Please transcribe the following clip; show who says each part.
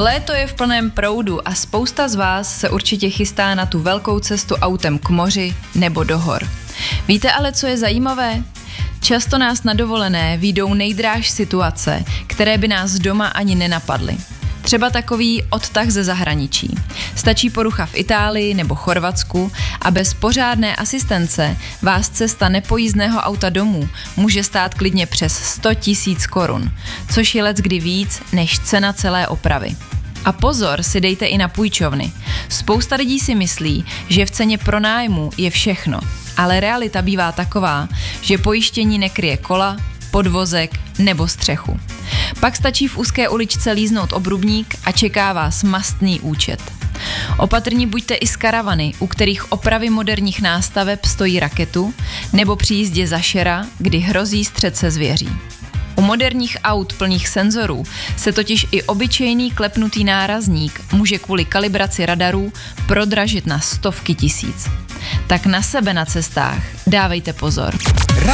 Speaker 1: Léto je v plném proudu a spousta z vás se určitě chystá na tu velkou cestu autem k moři nebo do hor. Víte ale, co je zajímavé? Často nás na dovolené vyjdou nejdráž situace, které by nás doma ani nenapadly. Třeba takový odtah ze zahraničí. Stačí porucha v Itálii nebo Chorvatsku a bez pořádné asistence vás cesta nepojízdného auta domů může stát klidně přes 100 000 korun, což je leckdy víc než cena celé opravy. A pozor si dejte i na půjčovny. Spousta lidí si myslí, že v ceně pronájmu je všechno, ale realita bývá taková, že pojištění nekryje kola, podvozek nebo střechu. Pak stačí v úzké uličce líznout obrubník a čeká vás mastný účet. Opatrní buďte i s karavany, u kterých opravy moderních nástaveb stojí raketu, nebo při jízdě za šera, kdy hrozí střet se zvěří. U moderních aut plných senzorů se totiž i obyčejný klepnutý nárazník může kvůli kalibraci radarů prodražit na stovky tisíc. Tak na sebe na cestách dávejte pozor.